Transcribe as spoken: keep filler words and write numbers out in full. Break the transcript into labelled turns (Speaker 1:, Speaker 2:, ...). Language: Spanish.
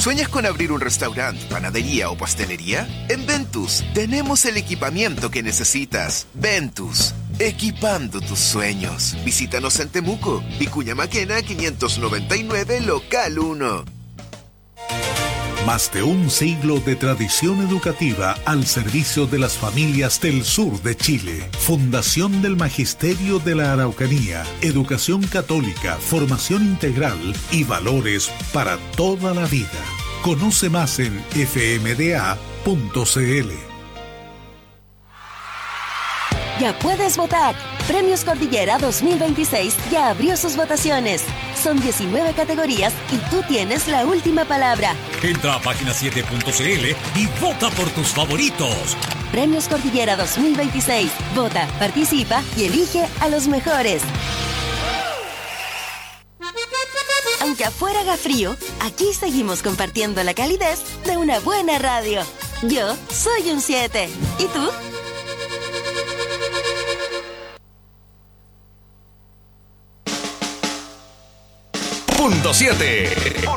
Speaker 1: ¿Sueñas con abrir un restaurante, panadería o pastelería? En Ventus tenemos el equipamiento que necesitas. Ventus, equipando tus sueños. Visítanos en Temuco, Vicuña Maquena quinientos noventa y nueve, local uno.
Speaker 2: Más de un siglo de tradición educativa al servicio de las familias del sur de Chile. Fundación del Magisterio de la Araucanía. Educación católica, formación integral y valores para toda la vida. Conoce más en f m d a punto c l.
Speaker 3: Ya puedes votar. Premios Cordillera dos mil veintiséis ya abrió sus votaciones. Son diecinueve categorías y tú tienes la última palabra.
Speaker 4: Entra a página siete punto c l y vota por tus favoritos.
Speaker 3: Premios Cordillera dos mil veintiséis. Vota, participa y elige a los mejores. Aunque afuera haga frío, aquí seguimos compartiendo la calidez de una buena radio. Yo soy un siete. ¿Y tú?
Speaker 5: Punto siete.